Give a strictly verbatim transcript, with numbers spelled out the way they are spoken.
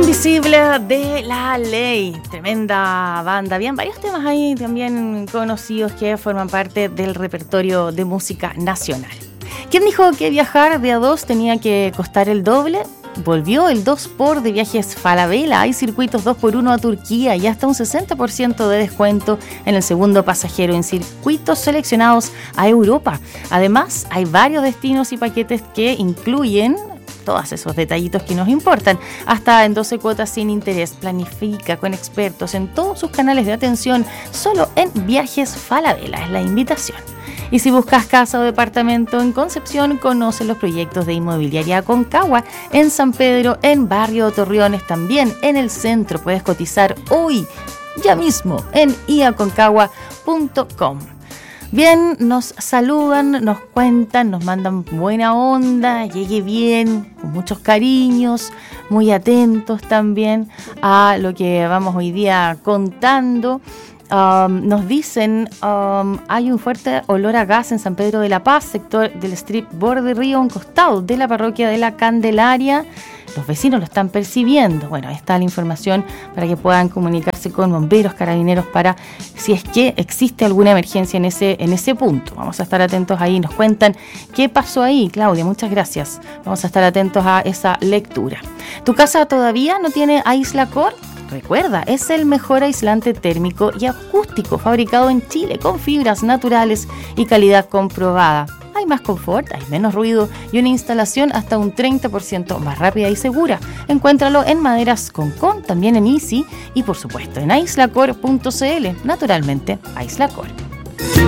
Invisible de La Ley, tremenda banda. Habían varios temas ahí también conocidos que forman parte del repertorio de música nacional. ¿Quién dijo que viajar de a dos tenía que costar el doble? Volvió el dos por de Viajes Falabella. Hay circuitos dos por uno a Turquía y hasta un sesenta por ciento de descuento en el segundo pasajero en circuitos seleccionados a Europa. Además, hay varios destinos y paquetes que incluyen todos esos detallitos que nos importan, hasta en doce cuotas sin interés. Planifica con expertos en todos sus canales de atención, solo en Viajes Falabella, es la invitación. Y si buscas casa o departamento en Concepción, conoce los proyectos de Inmobiliaria Aconcagua en San Pedro, en Barrio Torreones, también en el centro. Puedes cotizar hoy, ya mismo, en i aconcagua punto com. Bien, nos saludan, nos cuentan, nos mandan buena onda, llegue bien, con muchos cariños, muy atentos también a lo que vamos hoy día contando. Um, nos dicen, um, hay un fuerte olor a gas en San Pedro de la Paz, sector del Strip Borde Río, un costado de la parroquia de la Candelaria. Los vecinos lo están percibiendo. Bueno, ahí está la información para que puedan comunicarse con bomberos, carabineros, para si es que existe alguna emergencia en ese, en ese punto. Vamos a estar atentos ahí. Nos cuentan qué pasó ahí, Claudia. Muchas gracias. Vamos a estar atentos a esa lectura. ¿Tu casa todavía no tiene Aislacor? Recuerda, es el mejor aislante térmico y acústico fabricado en Chile con fibras naturales y calidad comprobada. Hay más confort, hay menos ruido y una instalación hasta un treinta por ciento más rápida y segura. Encuéntralo en Maderas Concón, también en Easy y por supuesto en aislacor punto c l. Naturalmente, Aislacor.